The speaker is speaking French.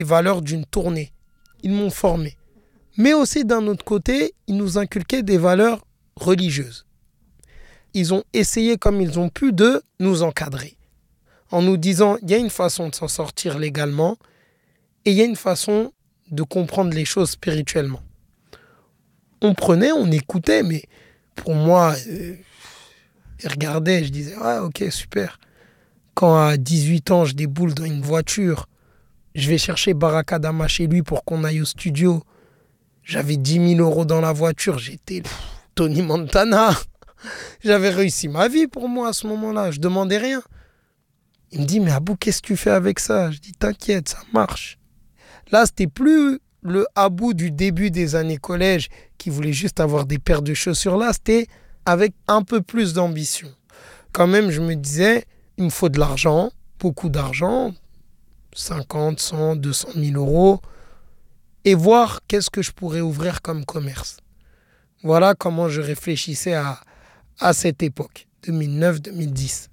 les valeurs d'une tournée. Ils m'ont formé. Mais aussi, d'un autre côté, ils nous inculquaient des valeurs religieuses. Ils ont essayé, comme ils ont pu, de nous encadrer. En nous disant, il y a une façon de s'en sortir légalement et il y a une façon de comprendre les choses spirituellement. On prenait, on écoutait, mais pour moi, je regardais, je disais, ah ok, super. Quand à 18 ans, je déboule dans une voiture, je vais chercher Baraka Dama chez lui pour qu'on aille au studio. J'avais 10 000 € dans la voiture, j'étais Tony Montana. J'avais réussi ma vie pour moi à ce moment-là, je demandais rien. Il me dit, mais Abou, qu'est-ce que tu fais avec ça? Je dis, t'inquiète, ça marche. Là, c'était plus le Abou du début des années collège qui voulait juste avoir des paires de chaussures. Là, c'était avec un peu plus d'ambition. Quand même, je me disais, il me faut de l'argent, beaucoup d'argent, 50, 100, 200 000 €, et voir qu'est-ce que je pourrais ouvrir comme commerce. Voilà comment je réfléchissais à cette époque, 2009-2010.